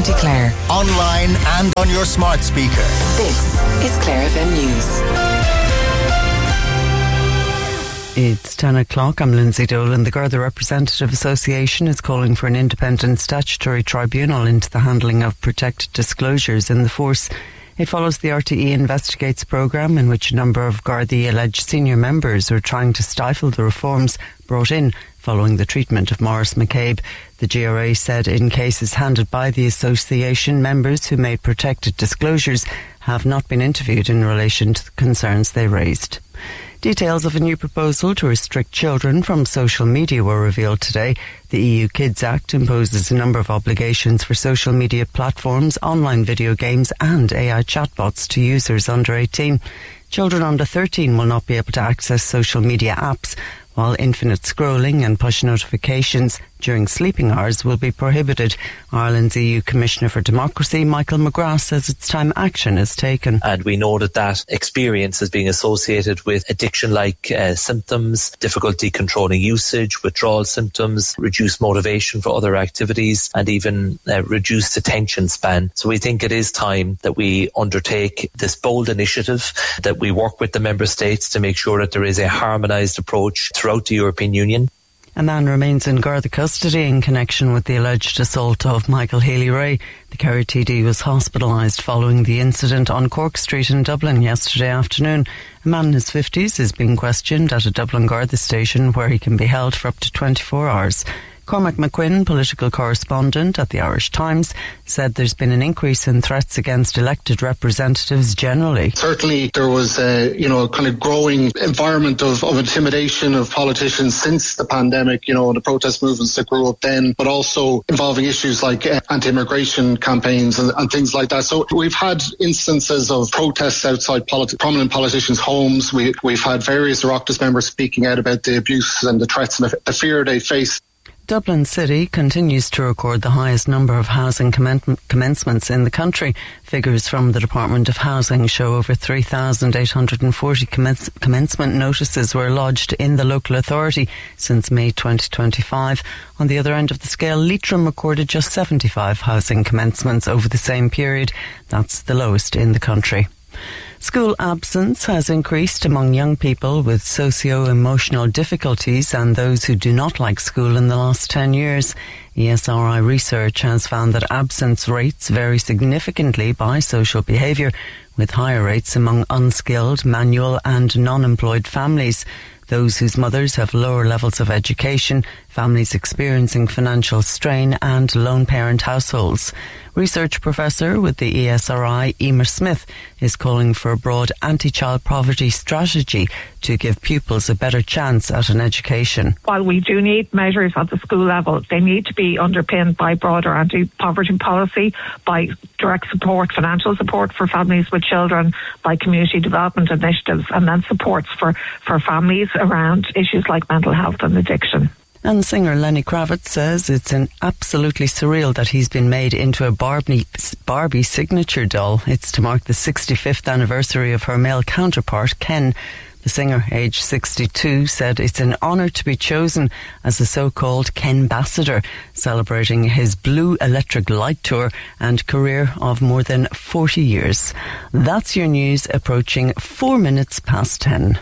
County Clare. Online and on your smart speaker. This is Clare FM News. It's 10 o'clock. I'm Lindsay Dolan. The Garda Representative Association is calling for an independent statutory tribunal into the handling of protected disclosures in the force. It follows the RTE Investigates programme, in which a number of Gardaí alleged senior members are trying to stifle the reforms brought in following the treatment of Maurice McCabe. The GRA said in cases handed by the association, members who made protected disclosures have not been interviewed in relation to the concerns they raised. Details of a new proposal to restrict children from social media were revealed today. The EU Kids Act imposes a number of obligations for social media platforms, online video games and AI chatbots to users under 18. Children under 13 will not be able to access social media apps, while infinite scrolling and push notifications during sleeping hours will be prohibited. Ireland's EU Commissioner for Democracy, Michael McGrath, says it's time action is taken. And we know that experience is being associated with addiction-like symptoms, difficulty controlling usage, withdrawal symptoms, reduced motivation for other activities, and even reduced attention span. So we think it is time that we undertake this bold initiative, that we work with the member states to make sure that there is a harmonised approach throughout the European Union. A man remains in Garda custody in connection with the alleged assault of Michael Healy-Rae. The Kerry TD was hospitalised following the incident on Cork Street in Dublin yesterday afternoon. A man in his 50s is being questioned at a Dublin Garda station where he can be held for up to 24 hours. Cormac McQuinn, political correspondent at the Irish Times, said there's been an increase in threats against elected representatives generally. Certainly there was a kind of growing environment of intimidation of politicians since the pandemic, the protest movements that grew up then, but also involving issues like anti-immigration campaigns and things like that. So we've had instances of protests outside prominent politicians' homes. We've had various Oireachtas members speaking out about the abuse and the threats and the fear they face. Dublin City continues to record the highest number of housing commencements in the country. Figures from the Department of Housing show over 3,840 commencement notices were lodged in the local authority since May 2025. On the other end of the scale, Leitrim recorded just 75 housing commencements over the same period. That's the lowest in the country. School absence has increased among young people with socio-emotional difficulties and those who do not like school in the last 10 years. ESRI research has found that absence rates vary significantly by social behaviour, with higher rates among unskilled, manual and non-employed families, those whose mothers have lower levels of education, families experiencing financial strain and lone parent households. Research professor with the ESRI, Emer Smith, is calling for a broad anti-child poverty strategy to give pupils a better chance at an education. While we do need measures at the school level, they need to be underpinned by broader anti-poverty policy, by direct support, financial support for families with children, by community development initiatives, and then supports for families around issues like mental health and addiction. And singer Lenny Kravitz says it's absolutely surreal that he's been made into a Barbie signature doll. It's to mark the 65th anniversary of her male counterpart, Ken. The singer, aged 62, said it's an honour to be chosen as a so-called Ken-ambassador, celebrating his Blue Electric Light Tour and career of more than 40 years. That's your news approaching 4 minutes past 10.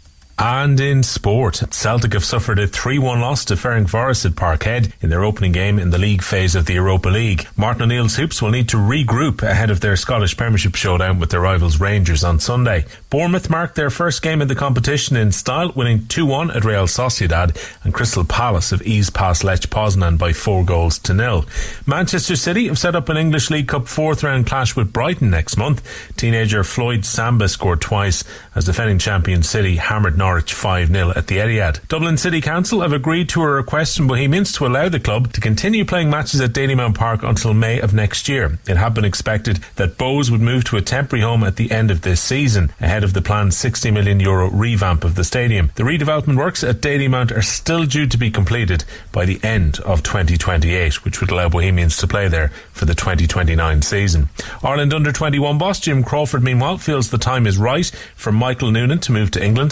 And in sport, Celtic have suffered a 3-1 loss to Ferencváros at Parkhead in their opening game in the league phase of the Europa League. Martin O'Neill's Hoops will need to regroup ahead of their Scottish Premiership showdown with their rivals Rangers on Sunday. Bournemouth marked their first game in the competition in style, winning 2-1 at Real Sociedad, and Crystal Palace have eased past Lech Poznan by 4-0. Manchester City have set up an English League Cup fourth round clash with Brighton next month. Teenager Floyd Samba scored twice as defending champion City hammered Norwich 5-0 at the Etihad. Dublin City Council have agreed to a request from Bohemians to allow the club to continue playing matches at Dalymount Park until May of next year. It had been expected that Bohs would move to a temporary home at the end of this season, ahead of the planned €60 million revamp of the stadium. The redevelopment works at Dalymount are still due to be completed by the end of 2028, which would allow Bohemians to play there for the 2029 season. Ireland under-21 boss Jim Crawford, meanwhile, feels the time is right for Michael Noonan to move to England. The teenager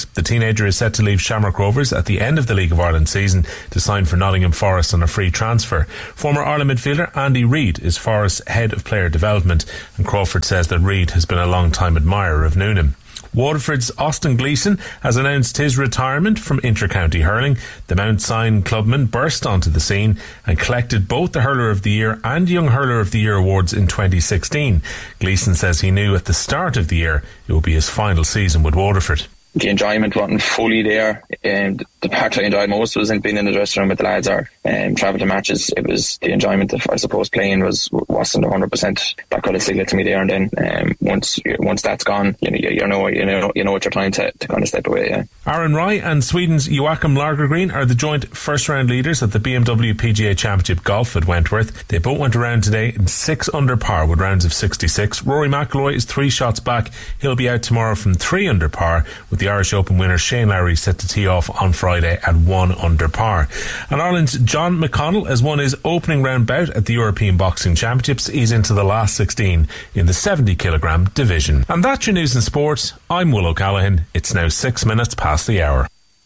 teenager is set to leave Shamrock Rovers at the end of the League of Ireland season to sign for Nottingham Forest on a free transfer. Former Ireland midfielder Andy Reid is Forest's head of player development, and Crawford says that Reid has been a long-time admirer of Noonan. Waterford's Austin Gleeson has announced his retirement from inter-county hurling. The Mount Sion clubman burst onto the scene and collected both the Hurler of the Year and Young Hurler of the Year awards in 2016. Gleeson says he knew at the start of the year it would be his final season with Waterford. The enjoyment wasn't fully there, and the part I enjoyed most was being in the dressing room with the lads or travel to matches. It was the enjoyment of, I suppose, playing wasn't 100%. That could have still to me there and then. Once that's gone, you know what you're trying to kind of step away. Yeah. Aaron Rai and Sweden's Joachim Lagergren are the joint first round leaders at the BMW PGA Championship Golf at Wentworth. They both went around today in 6 under par with rounds of 66. Rory McIlroy is 3 shots back. He'll be out tomorrow from 3 under par, with the Irish Open winner Shane Lowry set to tee off on Friday at 1 under par. And Ireland's John McConnell has won his opening round bout at the European Boxing Championships. He's into the last 16 in the 70 kilogram division. And that's your news and sport. I'm Will O'Callaghan. It's now 6 minutes past the hour.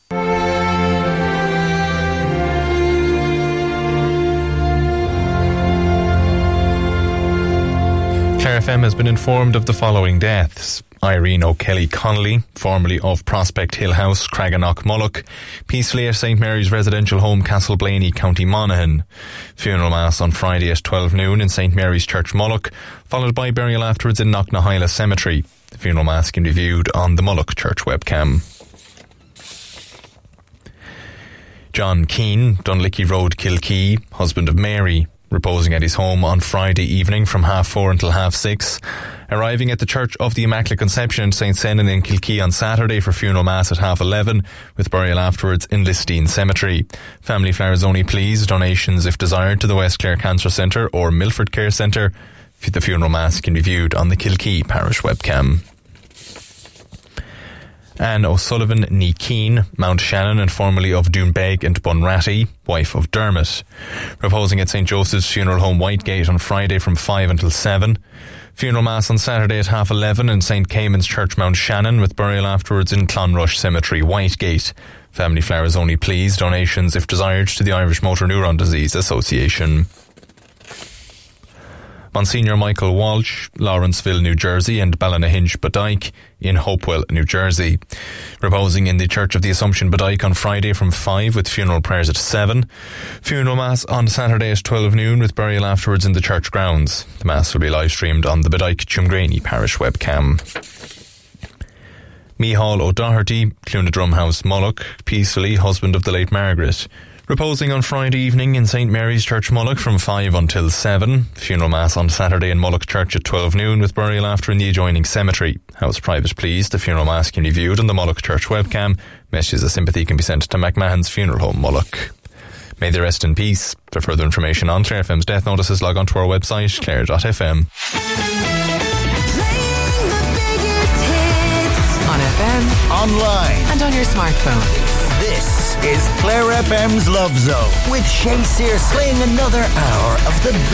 Clare FM has been informed of the following deaths: Irene O'Kelly Connolly, formerly of Prospect Hill House, Craganock, Mullock, peacefully at St Mary's residential home, Castleblaney, County Monaghan. Funeral mass on Friday at 12 noon in St Mary's Church, Mullock, followed by burial afterwards in Knocknahyla Cemetery. The funeral mass can be viewed on the Mullock Church webcam. John Keane, Dunlicky Road, Kilkee, husband of Mary, reposing at his home on Friday evening from 4:30 until 6:30, arriving at the Church of the Immaculate Conception in St Senan in Kilkee on Saturday for funeral mass at 11:30, with burial afterwards in Listine Cemetery. Family flowers only please. Donations if desired to the West Clare Cancer Centre or Milford Care Centre. The funeral mass can be viewed on the Kilkee Parish webcam. Anne O'Sullivan Nee Keane, Mount Shannon and formerly of Doonbeg and Bunratty, wife of Dermot, reposing at St Joseph's Funeral Home Whitegate on Friday from 5 until 7. Funeral mass on Saturday at 11:30 in St Cayman's Church, Mount Shannon, with burial afterwards in Clonrush Cemetery, Whitegate. Family flowers only please. Donations if desired to the Irish Motor Neuron Disease Association. Monsignor Michael Walsh, Lawrenceville, New Jersey, and Ballinahinch, Bodyke in Hopewell, New Jersey, reposing in the Church of the Assumption, Bodyke on Friday from 5 with funeral prayers at 7. Funeral mass on Saturday at 12 noon with burial afterwards in the church grounds. The mass will be live streamed on the Bodyke Chumgraney Parish webcam. Mihal O'Doherty, Cluna Drumhouse, Mullock, peacefully, husband of the late Margaret, reposing on Friday evening in St Mary's Church, Mullock from 5 until 7. Funeral mass on Saturday in Mullock Church at 12 noon with burial after in the adjoining cemetery. House private please. The funeral mass can be viewed on the Mullock Church webcam. Messages of sympathy can be sent to McMahon's Funeral Home, Mullock. May they rest in peace. For further information on Clare FM's death notices, log on to our website, clare.fm. On FM, online, and on your smartphone. This is Clare FM's Love Zone with Shay Sears playing another hour of the